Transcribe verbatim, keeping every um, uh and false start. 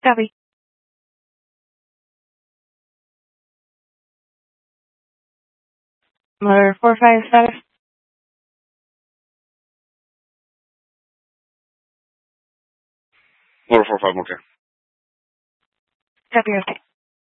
Copy. Motor four five status. Motor four five, okay. Copy, okay.